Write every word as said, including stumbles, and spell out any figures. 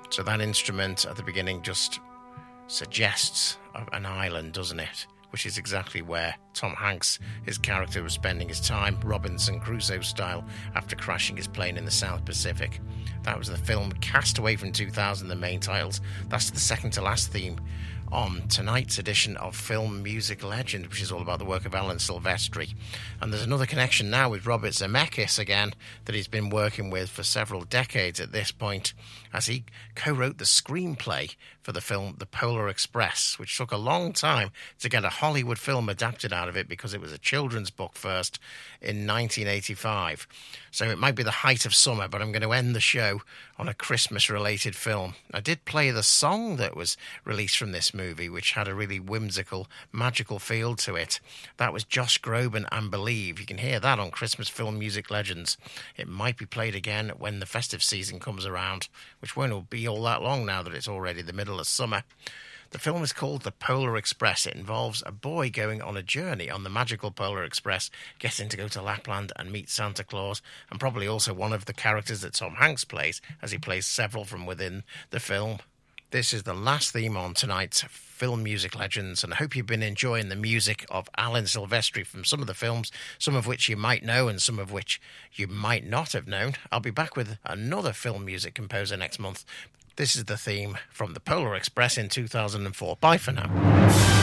So that instrument at the beginning just suggests an island, doesn't it? Which is exactly where Tom Hanks, his character, was spending his time, Robinson Crusoe style, after crashing his plane in the South Pacific. That was the film Castaway from two thousand, the main titles. That's the second to last theme on tonight's edition of Film Music Legend, which is all about the work of Alan Silvestri. And there's another connection now with Robert Zemeckis again that he's been working with for several decades at this point, as he co-wrote the screenplay for the film The Polar Express, which took a long time to get a Hollywood film adapted out of it because it was a children's book first in nineteen eighty-five. So it might be the height of summer, but I'm going to end the show on a Christmas-related film. I did play the song that was released from this movie, which had a really whimsical, magical feel to it. That was Josh Groban and Believe. You can hear that on Christmas Film Music Legends. It might be played again when the festive season comes around, which won't be all that long now that it's already the middle of summer. The film is called The Polar Express. It involves a boy going on a journey on the magical Polar Express, getting to go to Lapland and meet Santa Claus, and probably also one of the characters that Tom Hanks plays, as he plays several from within the film. This is the last theme on tonight's Film Music Legends, and I hope you've been enjoying the music of Alan Silvestri from some of the films, some of which you might know and some of which you might not have known. I'll be back with another film music composer next month. This is the theme from The Polar Express in two thousand four. Bye for now.